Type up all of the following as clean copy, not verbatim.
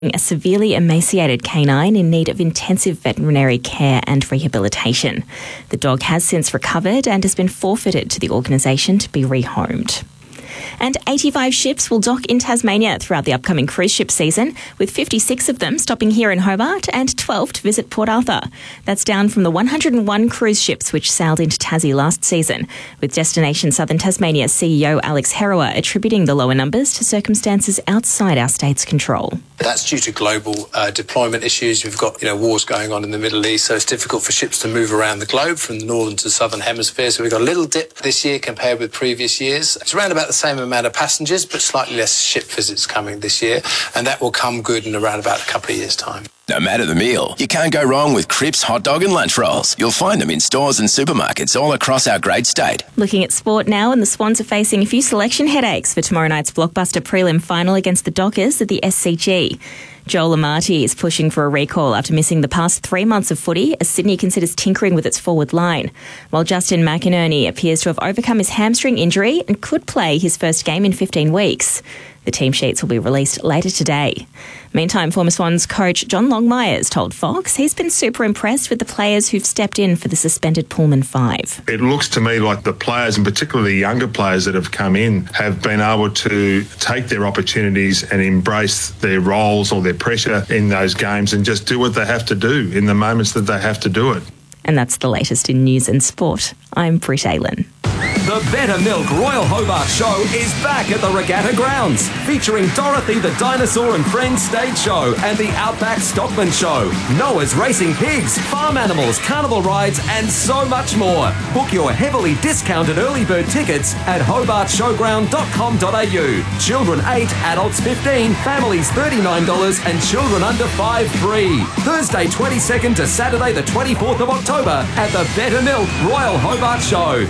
A severely emaciated canine in need of intensive veterinary care and rehabilitation. The dog has since recovered and has been forfeited to the organisation to be rehomed. And 85 ships will dock in Tasmania throughout the upcoming cruise ship season, with 56 of them stopping here in Hobart and 12 to visit Port Arthur. That's down from the 101 cruise ships which sailed into Tassie last season, with Destination Southern Tasmania CEO Alex Herawa attributing the lower numbers to circumstances outside our state's control. That's due to global deployment issues. We've got wars going on in the Middle East, so it's difficult for ships to move around the globe from the northern to southern hemisphere. So we've got a little dip this year compared with previous years. It's around about the same amount of passengers, but slightly less ship visits coming this year, and that will come good in around about a couple of years' time. No matter the meal, you can't go wrong with Cripps hot dog and lunch rolls. You'll find them in stores and supermarkets all across our great state. Looking at sport now, and the Swans are facing a few selection headaches for tomorrow night's blockbuster prelim final against the Dockers at the SCG. Joel Amati is pushing for a recall after missing the past 3 months of footy as Sydney considers tinkering with its forward line, while Justin McInerney appears to have overcome his hamstring injury and could play his first game in 15 weeks. The team sheets will be released later today. Meantime, former Swans coach John Longmires told Fox he's been super impressed with the players who've stepped in for the suspended Pullman 5. It looks to me like the players, and particularly the younger players that have come in, have been able to take their opportunities and embrace their roles or their pressure in those games and just do what they have to do in the moments that they have to do it. And that's the latest in news and sport. I'm Britt Aylen. The Better Milk Royal Hobart Show is back at the Regatta Grounds, featuring Dorothy the Dinosaur and Friends stage show and the Outback Stockman Show, Noah's Racing Pigs, farm animals, carnival rides and so much more. Book your heavily discounted early bird tickets at hobartshowground.com.au. Children 8, adults 15, families $39 and children under 5 free. Thursday 22nd to Saturday the 24th of October at the Better Milk Royal Hobart Show.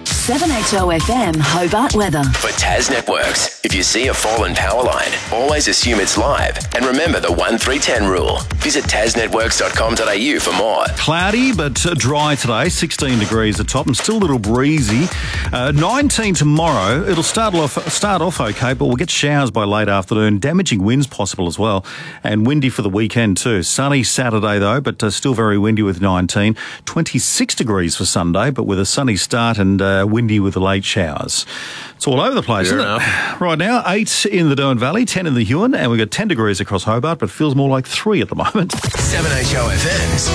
7HOFM Hobart weather. For Tas Networks, if you see a fallen power line, always assume it's live. And remember the 1-3-10 rule. Visit tasnetworks.com.au for more. Cloudy but dry today, 16 degrees at top and still a little breezy. 19 tomorrow. It'll start off okay, but we'll get showers by late afternoon. Damaging winds possible as well. And windy for the weekend too. Sunny Saturday though, but still very windy with 19. 26 degrees for Sunday, but with a sunny start and windy with the late showers. It's all over the place, isn't it? Right now, 8 in the Derwent Valley, 10 in the Huon, and we've got 10 degrees across Hobart, but it feels more like 3 at the moment. 7HOFM's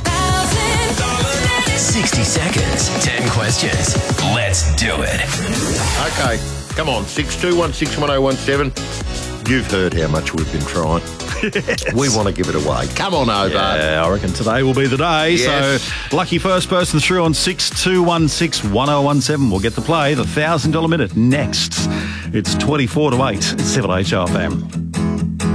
60 seconds, 10 questions. Let's do it. Okay, come on, 62161017. You've heard how much we've been trying. Yes. We want to give it away. Come on, Hobart. Yeah, I reckon today will be the day. Yes. So, lucky first person through on 62161017 will get to play the $1,000 minute next. It's 24 to 8 at 7HOFM.